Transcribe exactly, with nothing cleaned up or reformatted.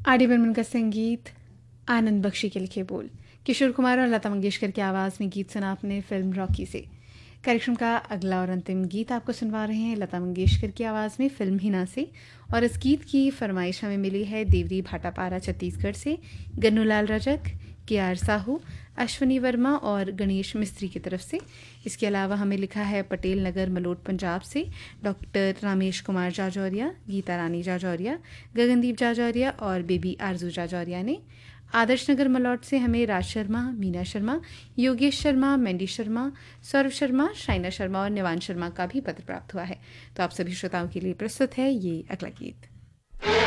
R D Burman का संगीत, आनंद बख्शी के लिखे बोल, किशोर कुमार और लता मंगेशकर की आवाज़ में गीत सुना आपने फिल्म रॉकी से। कार्यक्रम का अगला और अंतिम गीत आपको सुनवा रहे हैं लता मंगेशकर की आवाज़ में फिल्म हिना से, और इस गीत की फरमाइश हमें मिली है देवरी भाटापारा छत्तीसगढ़ से गन्नूलाल रजक, के आर साहू, अश्वनी वर्मा और गणेश मिस्त्री की तरफ से। इसके अलावा हमें लिखा है पटेल नगर मलोट पंजाब से डॉक्टर रामेश कुमार जाजौरिया, गीता रानी जाजौरिया, गगनदीप जाजौरिया और बेबी आरजू जाजौरिया ने। आदर्श नगर मलौट से हमें राज शर्मा, मीना शर्मा, योगेश शर्मा, मैंडी शर्मा, सौरभ शर्मा, शाइना शर्मा और निवान शर्मा का भी पत्र प्राप्त हुआ है। तो आप सभी श्रोताओं के लिए प्रस्तुत है ये अगला गीत।